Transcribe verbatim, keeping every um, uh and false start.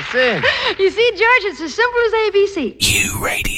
it. You see, George, it's as simple as A B C. U Radio.